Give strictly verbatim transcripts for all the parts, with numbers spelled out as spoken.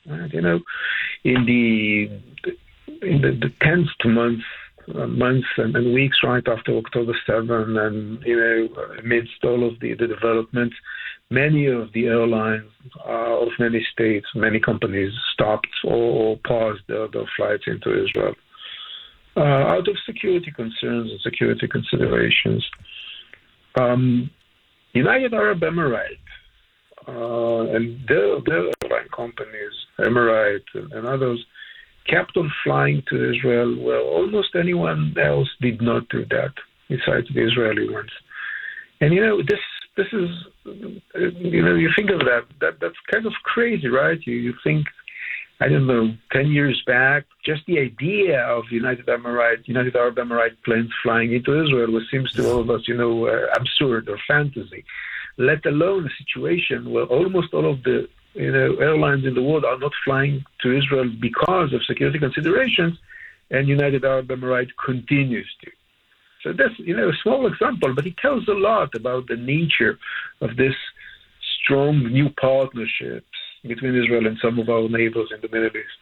And, you know, in the in the, the tenth month, uh, months and, and weeks right after October seventh, and you know, amidst all of the, the developments, many of the airlines uh, of many states, many companies stopped or paused their, their flights into Israel uh, out of security concerns and security considerations. Um, United Arab Emirates uh, and their, their airline companies, Emirates and, and others, kept on flying to Israel where almost anyone else did not do that, besides the Israeli ones. And, you know, this this is, you know, you think of that, that that's kind of crazy, right? You, you think, I don't know, ten years back, just the idea of United Emirates, United Arab Emirates planes flying into Israel was, seems to all of us, you know, uh, absurd or fantasy, let alone a situation where almost all of the, you know, airlines in the world are not flying to Israel because of security considerations, and United Arab Emirates continues to. So that's, you know, a small example, but it tells a lot about the nature of this strong new partnerships between Israel and some of our neighbors in the Middle East.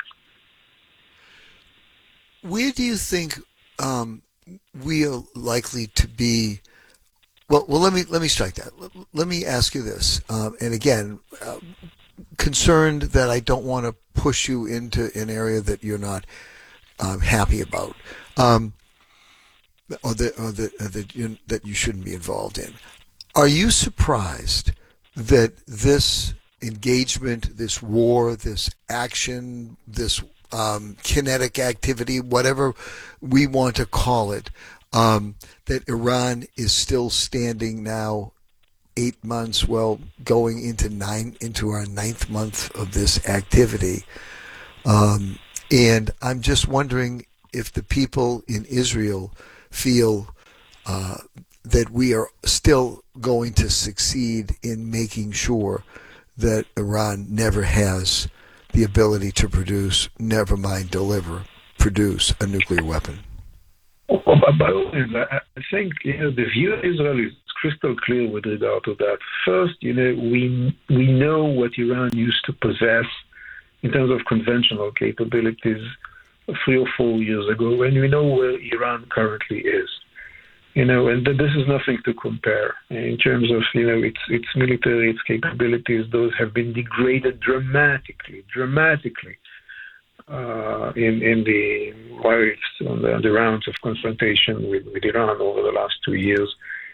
Where do you think um, we are likely to be? Well, well, let me let me strike that. Let, let me ask you this, um, and again, uh, concerned that I don't want to push you into an area that you're not um, happy about, um, or that or that uh, that, you, that you shouldn't be involved in. Are you surprised that this engagement, this war, this action, this um, kinetic activity, whatever we want to call it, um, that Iran is still standing now, eight months, well, going into nine, into our ninth month of this activity, um, and I'm just wondering if the people in Israel feel uh, that we are still going to succeed in making sure that Iran never has the ability to produce, never mind deliver, produce a nuclear weapon. Well, by all means, I think, you know, the view of Israel is crystal clear with regard to that. First, you know, we we know what Iran used to possess in terms of conventional capabilities three or four years ago, and we know where Iran currently is. You know, and this is nothing to compare in terms of, you know, its its military, its capabilities. Those have been degraded dramatically, dramatically uh, in in the waves, on the, the rounds of confrontation with, with Iran over the last two years.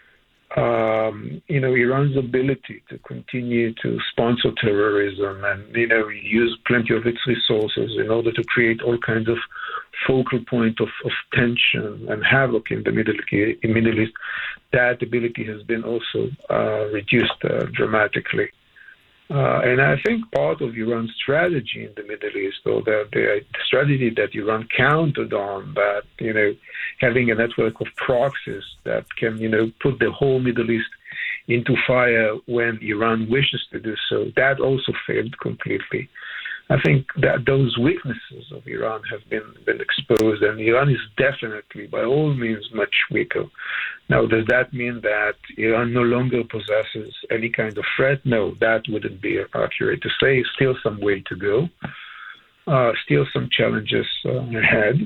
Um, you know, Iran's ability to continue to sponsor terrorism and, you know, use plenty of its resources in order to create all kinds of focal point of, of tension and havoc in the Middle, in Middle East, that ability has been also uh, reduced uh, dramatically. Uh, and I think part of Iran's strategy in the Middle East, or the, the strategy that Iran counted on, that, you know, having a network of proxies that can, you know, put the whole Middle East into fire when Iran wishes to do so, that also failed completely. I think that those weaknesses of Iran have been, been exposed, and Iran is definitely, by all means, much weaker. Now, does that mean that Iran no longer possesses any kind of threat? No, that wouldn't be accurate to say. Still some way to go. Uh, still some challenges uh, ahead.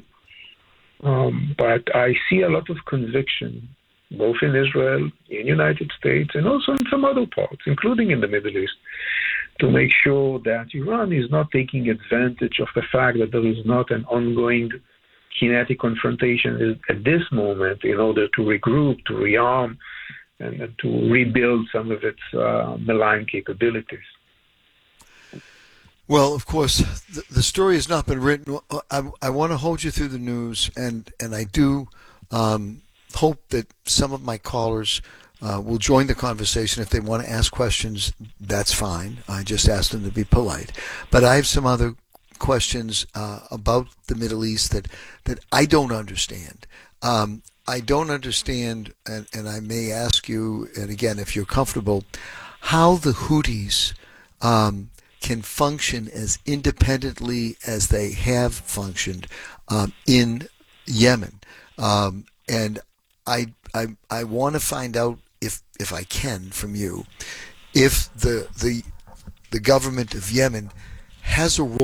Um, but I see a lot of conviction, both in Israel, in the United States, and also in some other parts, including in the Middle East, to make sure that Iran is not taking advantage of the fact that there is not an ongoing kinetic confrontation at this moment in order to regroup, to rearm, and, and to rebuild some of its uh, malign capabilities. Well, of course, the, the story has not been written. I, I want to hold you through the news, and, and I do um, hope that some of my callers Uh, will join the conversation. If they want to ask questions, that's fine. I just asked them to be polite. But I have some other questions uh, about the Middle East that, that I don't understand. Um, I don't understand, and, and I may ask you, and again, if you're comfortable, how the Houthis um, can function as independently as they have functioned um, in Yemen. Um, and I, I, I want to find out, if if I can, from you, if the the the government of Yemen has a role